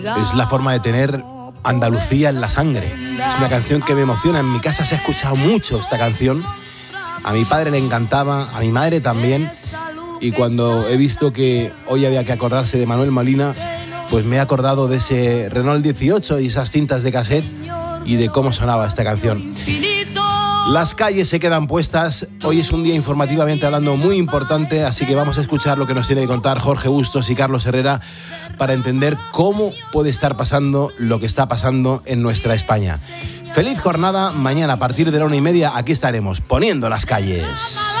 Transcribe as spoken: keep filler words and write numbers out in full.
Es la forma de tener Andalucía en la sangre. Es una canción que me emociona. En mi casa se ha escuchado mucho esta canción. A mi padre le encantaba, a mi madre también. Y cuando he visto que hoy había que acordarse de Manuel Molina, pues me he acordado de ese Renault dieciocho y esas cintas de cassette y de cómo sonaba esta canción. Las calles se quedan puestas. Hoy es un día informativamente hablando muy importante, así que vamos a escuchar lo que nos tiene que contar Jorge Bustos y Carlos Herrera para entender cómo puede estar pasando lo que está pasando en nuestra España. Feliz jornada. Mañana a partir de la una y media aquí estaremos poniendo las calles.